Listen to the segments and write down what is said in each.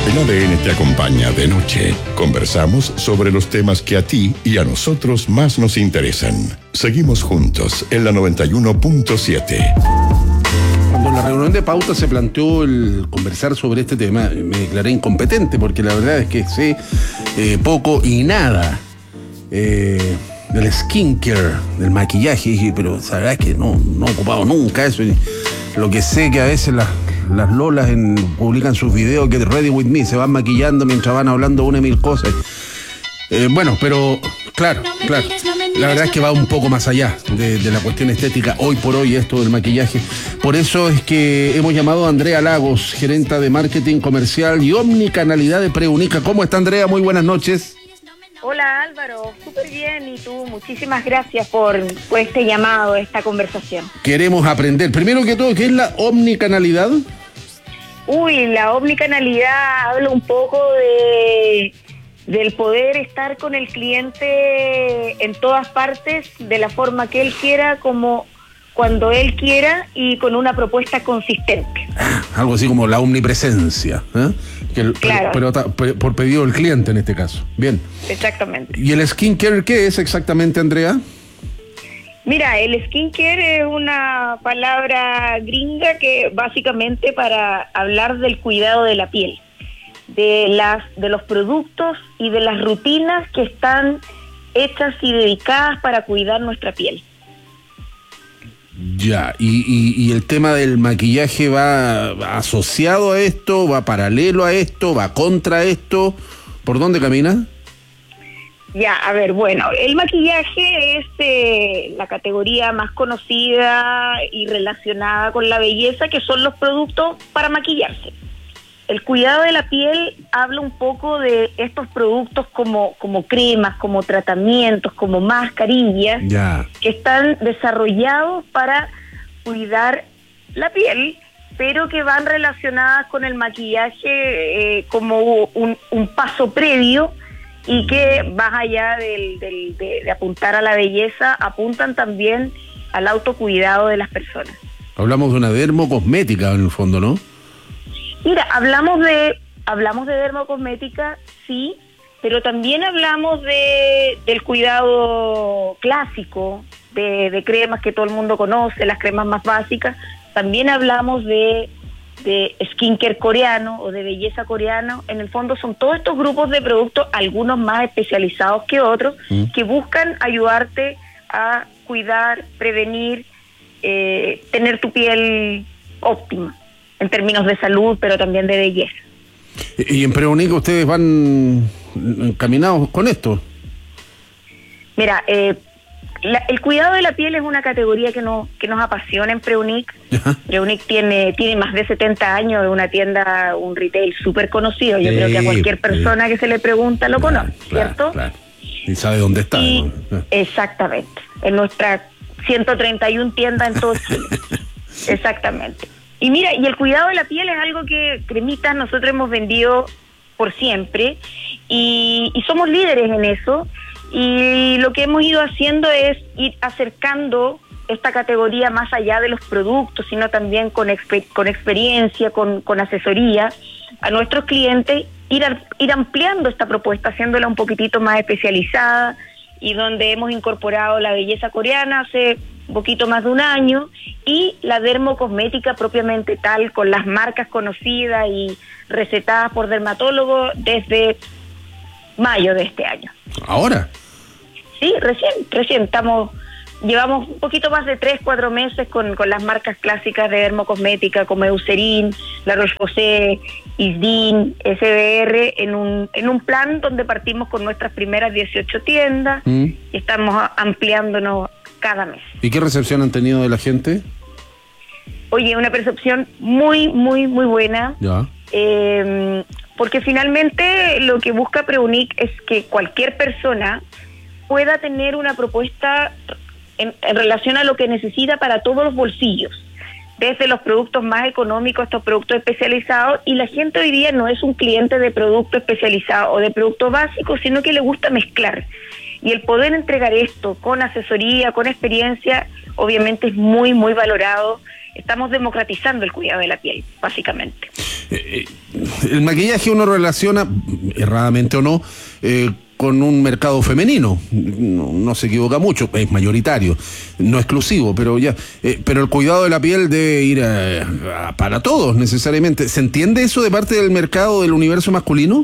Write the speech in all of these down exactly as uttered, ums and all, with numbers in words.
El A D N te acompaña de noche. Conversamos sobre los temas que a ti y a nosotros más nos interesan. Seguimos juntos en la noventa y uno punto siete. Cuando en la reunión de pauta se planteó el conversar sobre este tema, me declaré incompetente porque la verdad es que sé eh, poco y nada eh, del skincare, del maquillaje. Y dije, pero sabes que no, no he ocupado nunca eso. Y lo que sé que a veces las, las lolas en, publican sus videos que ready with me, se van maquillando mientras van hablando una y mil cosas. Eh, bueno, pero claro, claro. La verdad es que va un poco más allá de, de la cuestión estética hoy por hoy esto del maquillaje. Por eso es que hemos llamado a Andrea Lagos, gerenta de marketing comercial y omnicanalidad de Preunica. ¿Cómo está, Andrea? Muy buenas noches. Hola, Álvaro, súper bien. Y tú, muchísimas gracias por, por este llamado, esta conversación. Queremos aprender. Primero que todo, ¿qué es la omnicanalidad? Uy, la omnicanalidad habla un poco de... del poder estar con el cliente en todas partes, de la forma que él quiera, como cuando él quiera y con una propuesta consistente. Ah, algo así como la omnipresencia, ¿eh? Que el, claro. Pero, pero por pedido del cliente en este caso. Bien. Exactamente. ¿Y el skincare qué es exactamente, Andrea? Mira, el skincare es una palabra gringa que básicamente para hablar del cuidado de la piel, de las de los productos y de las rutinas que están hechas y dedicadas para cuidar nuestra piel. Ya, y, y, y el tema del maquillaje va asociado a esto, va paralelo a esto, va contra esto. ¿Por dónde camina? Ya, a ver, bueno, el maquillaje es eh, la categoría más conocida y relacionada con la belleza, que son los productos para maquillarse. El cuidado de la piel habla un poco de estos productos como, como cremas, como tratamientos, como mascarillas, ya, que están desarrollados para cuidar la piel, pero que van relacionadas con el maquillaje eh, como un, un paso previo y que más allá del, del, de, de apuntar a la belleza, apuntan también al autocuidado de las personas. Hablamos de una dermocosmética en el fondo, ¿no? Mira, hablamos de hablamos de dermocosmética, sí, pero también hablamos de del cuidado clásico, de, de cremas que todo el mundo conoce, las cremas más básicas. También hablamos de, de skincare coreano o de belleza coreano. En el fondo son todos estos grupos de productos, algunos más especializados que otros, mm. que buscan ayudarte a cuidar, prevenir, eh, tener tu piel óptima en términos de salud, pero también de belleza. ¿Y en Preunica ustedes van encaminados con esto? Mira, eh, la, el cuidado de la piel es una categoría que, no, que nos apasiona en Preunic. Preunic tiene, tiene más de setenta años, es una tienda, un retail súper conocido. Yo sí, creo que a cualquier persona sí. que se le pregunta lo claro, conoce, claro, ¿cierto? Claro. Y sabe dónde está. Y, exactamente. En nuestras ciento treinta y una tiendas en todo Chile. Exactamente. Y mira, y el cuidado de la piel es algo que Cremitas nosotros hemos vendido por siempre y, y somos líderes en eso, y lo que hemos ido haciendo es ir acercando esta categoría más allá de los productos, sino también con, exper con experiencia, con, con asesoría a nuestros clientes, ir, a, ir ampliando esta propuesta, haciéndola un poquitito más especializada, y donde hemos incorporado la belleza coreana hace un poquito más de un año, y la dermocosmética propiamente tal, con las marcas conocidas y recetadas por dermatólogos desde mayo de este año. ¿Ahora? Sí, recién, recién estamos, llevamos un poquito más de tres, cuatro meses con, con las marcas clásicas de dermocosmética como Eucerin, La Roche-Posay, Isdin, S B R, en un, en un plan donde partimos con nuestras primeras dieciocho tiendas mm. y estamos ampliándonos cada mes. ¿Y qué recepción han tenido de la gente? Oye, una percepción muy, muy, muy buena. Ya. Eh, porque finalmente lo que busca Preunic es que cualquier persona pueda tener una propuesta en, en relación a lo que necesita para todos los bolsillos, desde los productos más económicos a estos productos especializados, y la gente hoy día no es un cliente de producto especializado o de producto básico, sino que le gusta mezclar. Y el poder entregar esto con asesoría, con experiencia, obviamente es muy, muy valorado estamos democratizando el cuidado de la piel, básicamente. Eh, el maquillaje uno relaciona, erradamente o no, eh, con un mercado femenino, no, no se equivoca mucho, es mayoritario, no exclusivo, pero ya, eh, pero el cuidado de la piel debe ir a, a, para todos necesariamente. ¿Se entiende eso de parte del mercado del universo masculino?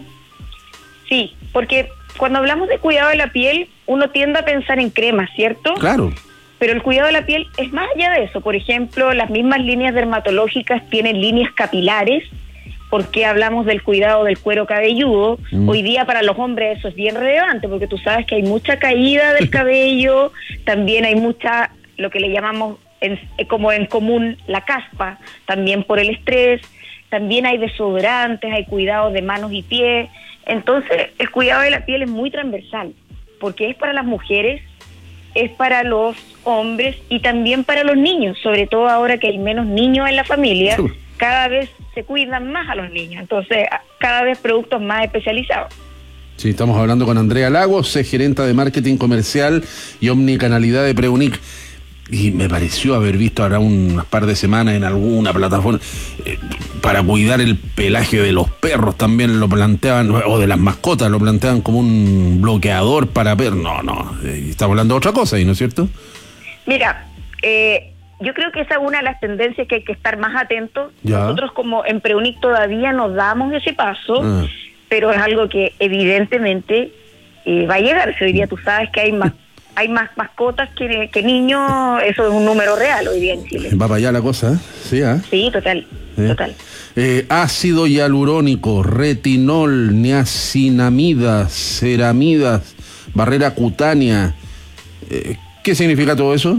Sí, porque cuando hablamos de cuidado de la piel, uno tiende a pensar en cremas, ¿cierto? Claro. Pero el cuidado de la piel es más allá de eso. Por ejemplo, las mismas líneas dermatológicas tienen líneas capilares, porque hablamos del cuidado del cuero cabelludo. Mm. Hoy día para los hombres eso es bien relevante, porque tú sabes que hay mucha caída del cabello, también hay mucha, lo que le llamamos en, como en común la caspa, también por el estrés, también hay desodorantes, hay cuidados de manos y pies. Entonces el cuidado de la piel es muy transversal, porque es para las mujeres, es para los hombres y también para los niños, sobre todo ahora que hay menos niños en la familia, cada vez se cuidan más a los niños, entonces cada vez productos más especializados. Sí, estamos hablando con Andrea Lagos, es gerenta de marketing comercial y omnicanalidad de Preunic. Y me pareció haber visto ahora unas par de semanas en alguna plataforma eh, para cuidar el pelaje de los perros, también lo planteaban, o de las mascotas, lo planteaban como un bloqueador para perros. No, no, eh, estamos hablando de otra cosa, ¿y no es cierto? Mira, eh, yo creo que esa es una de las tendencias que hay que estar más atentos. Ya. Nosotros como en Preunic todavía nos damos ese paso, ah. pero es algo que evidentemente eh, va a llegar. Hoy día tú sabes que hay más hay más mascotas que, que niños, eso es un número real hoy día en Chile. Va para allá la cosa, ¿eh? Sí, ¿eh? Sí, total, ¿Eh? total. Eh, ácido hialurónico, retinol, niacinamidas, ceramidas, barrera cutánea. Eh, ¿Qué significa todo eso?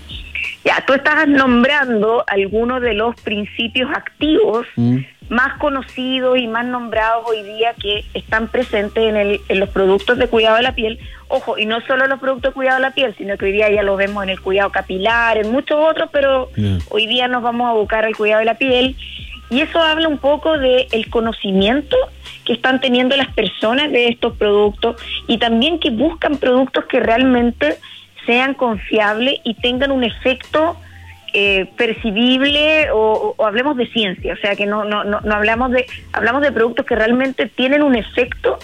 Ya, tú estás nombrando algunos de los principios activos mm. más conocidos y más nombrados hoy día que están presentes en, el, en los productos de cuidado de la piel. Ojo, y no solo los productos de cuidado de la piel, sino que hoy día ya lo vemos en el cuidado capilar, en muchos otros, pero yeah. hoy día nos vamos a buscar el cuidado de la piel. Y eso habla un poco del conocimiento que están teniendo las personas de estos productos y también que buscan productos que realmente sean confiables y tengan un efecto eh, percibible o, o hablemos de ciencia, o sea que no no no, no hablamos de hablamos de productos que realmente tienen un efecto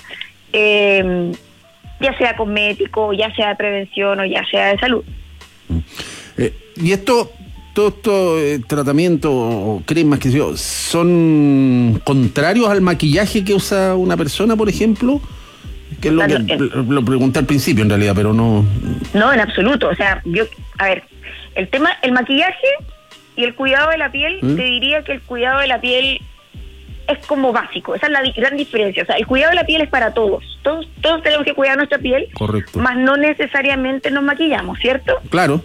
eh, ya sea cosmético, ya sea de prevención o ya sea de salud. Eh, y esto todos estos eh, tratamientos o cremas que yo son contrarios al maquillaje que usa una persona, por ejemplo. Que es lo que lo pregunté al principio en realidad, pero no... No, en absoluto, o sea, yo, a ver, el tema, el maquillaje y el cuidado de la piel, ¿Mm? te diría que el cuidado de la piel es como básico, esa es la gran diferencia, o sea, el cuidado de la piel es para todos, todos todos tenemos que cuidar nuestra piel, correcto, más no necesariamente nos maquillamos, ¿cierto? Claro.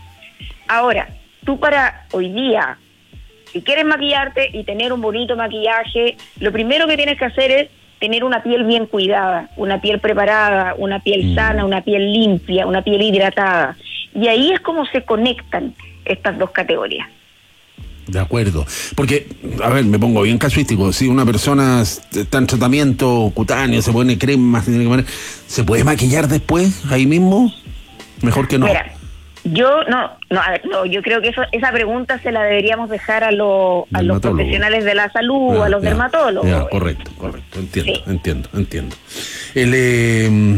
Ahora, tú para hoy día, si quieres maquillarte y tener un bonito maquillaje, lo primero que tienes que hacer es tener una piel bien cuidada, una piel preparada, una piel mm. sana, una piel limpia, una piel hidratada. Y ahí es como se conectan estas dos categorías. De acuerdo. Porque, a ver, me pongo bien casuístico. Si una persona está en tratamiento cutáneo, se pone crema, ¿se puede maquillar después, ahí mismo? Mejor que no. Mira, yo no, no, a ver, no, yo creo que eso, esa pregunta se la deberíamos dejar a, lo, a los profesionales de la salud, ah, a los ya, dermatólogos. Ya, correcto, correcto, entiendo, sí. entiendo, entiendo. El, eh,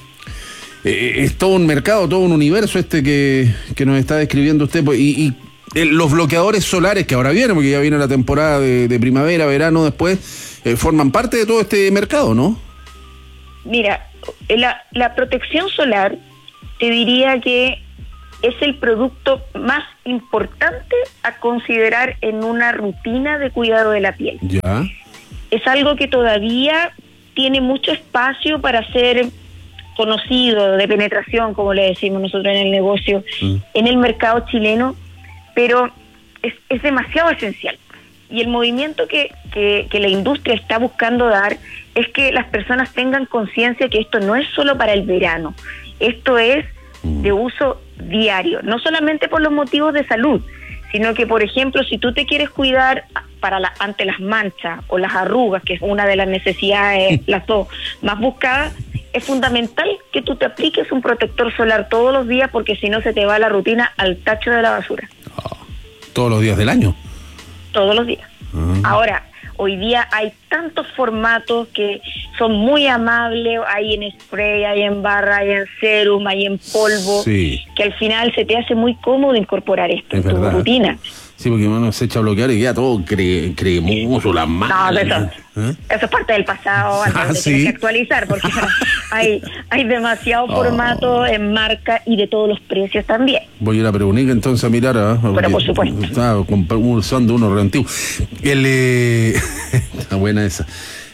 eh, es todo un mercado, todo un universo este que, que nos está describiendo usted, pues, y, y eh, los bloqueadores solares que ahora vienen, porque ya viene la temporada de, de primavera, verano después, eh, forman parte de todo este mercado, ¿no? Mira, la, la protección solar, te diría que es el producto más importante a considerar en una rutina de cuidado de la piel. Ya. Es algo que todavía tiene mucho espacio para ser conocido, de penetración, como le decimos nosotros en el negocio, mm. en el mercado chileno, pero es, es demasiado esencial. Y el movimiento que, que, que la industria está buscando dar es que las personas tengan conciencia que esto no es solo para el verano, esto es de uso diario, no solamente por los motivos de salud, sino que, por ejemplo, si tú te quieres cuidar para la, ante las manchas o las arrugas, que es una de las necesidades, las dos más buscadas, es fundamental que tú te apliques un protector solar todos los días, porque si no se te va la rutina al tacho de la basura. Oh, todos los días del año. Todos los días. Uh-huh. Ahora, hoy día hay tantos formatos que son muy amables, hay en spray, hay en barra, hay en serum, hay en polvo, sí. que al final se te hace muy cómodo incorporar esto es en verdad. Tu rutina. Sí, porque uno se echa a bloquear y queda todo cre- cremoso, las manos. No, eso, ¿eh? eso es parte del pasado, Álvaro, ah, te ¿sí? tienes que actualizar, porque hay, hay demasiado oh. formato en marca y de todos los precios también. Voy a ir a Preunic entonces a mirar, ¿eh? Pero por supuesto. Estaba usando uno reantiguo. El, eh, está buena esa.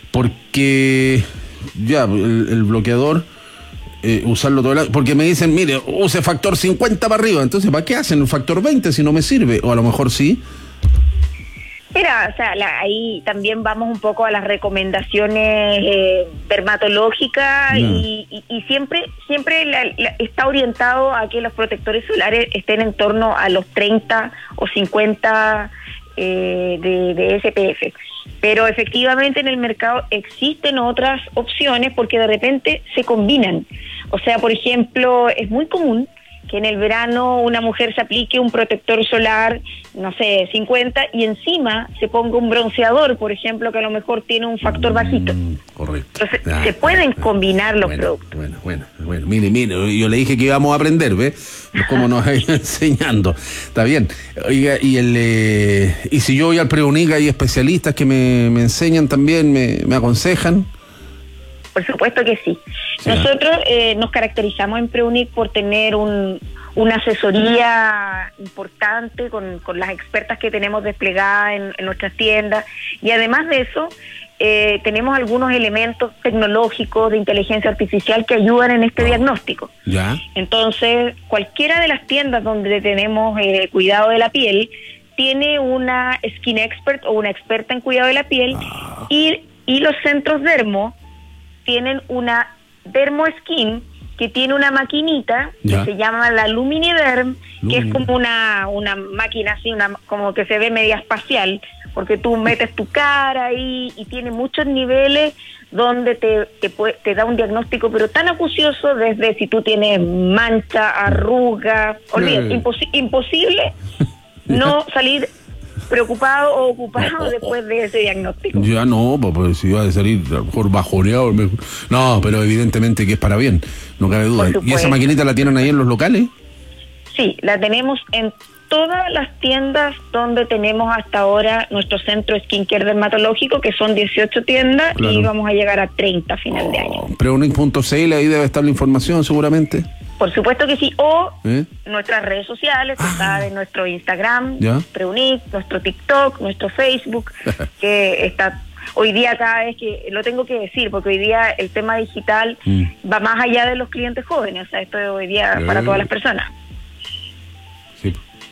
Porque ya, el, el bloqueador... Eh, usarlo todo el año, porque me dicen, mire, use factor cincuenta para arriba, entonces ¿para qué hacen el factor veinte si no me sirve? O a lo mejor sí. Mira, o sea, la, ahí también vamos un poco a las recomendaciones eh, dermatológicas no. y, y, y siempre siempre la, la, está orientado a que los protectores solares estén en torno a los treinta o cincuenta eh, de, de S P F. Pero efectivamente en el mercado existen otras opciones porque de repente se combinan. O sea, por ejemplo, es muy común que en el verano una mujer se aplique un protector solar, no sé, cincuenta, y encima se ponga un bronceador, por ejemplo, que a lo mejor tiene un factor bajito. Mm, correcto. Entonces, ah, se pueden ah, combinar los bueno, productos. Bueno, bueno, bueno. Mire, mire, yo le dije que íbamos a aprender, ¿ves? Como nos ha ido enseñando. Está bien. Oiga, y el eh, y si yo voy al Preunic, hay especialistas que me, me enseñan también, me, me aconsejan. Por supuesto que sí. sí Nosotros eh, nos caracterizamos en Preunic por tener un, una asesoría importante con, con las expertas que tenemos desplegadas en, en nuestras tiendas, y además de eso eh, tenemos algunos elementos tecnológicos de inteligencia artificial que ayudan en este oh. diagnóstico. ¿Ya? Entonces, cualquiera de las tiendas donde tenemos eh, cuidado de la piel tiene una skin expert o una experta en cuidado de la piel oh. y, y los centros dermo tienen una Dermoskin que tiene una maquinita ya. que se llama la Luminiderm, Lumini. que es como una una máquina así, una como que se ve media espacial, porque tú metes tu cara ahí y tiene muchos niveles donde te te, puede, te da un diagnóstico, pero tan acucioso, desde si tú tienes mancha, arruga, olvídate, eh. impos- imposible no salir preocupado o ocupado no, después de ese diagnóstico. Ya no, pues si iba a salir a lo mejor bajoneado. No, pero evidentemente que es para bien, no cabe duda. ¿Y esa maquinita la tienen ahí en los locales? Sí, la tenemos en todas las tiendas donde tenemos hasta ahora nuestro centro skincare dermatológico, que son dieciocho tiendas, claro. y vamos a llegar a treinta a final oh, de año. Preunic punto c l, ahí debe estar la información seguramente. Por supuesto que sí, o ¿Eh? nuestras redes sociales, ah. está en nuestro Instagram, ¿Ya? Preunic, nuestro TikTok, nuestro Facebook, que está hoy día, cada vez que, lo tengo que decir, porque hoy día el tema digital mm. va más allá de los clientes jóvenes, o sea, esto es hoy día eh. para todas las personas. Sí.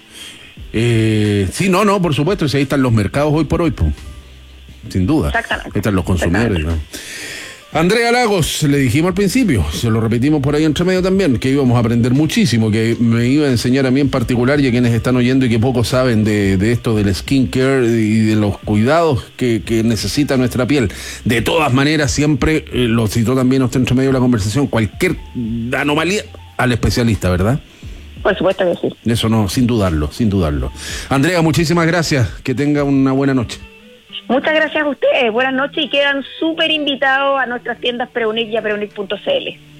Eh, sí, no, no, por supuesto, si ahí están los mercados hoy por hoy, pues, sin duda. Exactamente. Ahí están los consumidores, ¿no? Andrea Lagos, le dijimos al principio, se lo repetimos por ahí entre medio también, que íbamos a aprender muchísimo, que me iba a enseñar a mí en particular y a quienes están oyendo y que poco saben de, de esto del skincare y de los cuidados que, que necesita nuestra piel. De todas maneras, siempre, eh, lo citó también usted entre medio de la conversación, cualquier anomalía al especialista, ¿verdad? Por supuesto que sí. Eso no, sin dudarlo, sin dudarlo. Andrea, muchísimas gracias, que tenga una buena noche. Muchas gracias a ustedes, buenas noches, y quedan súper invitados a nuestras tiendas Preunic y a Preunic punto c l.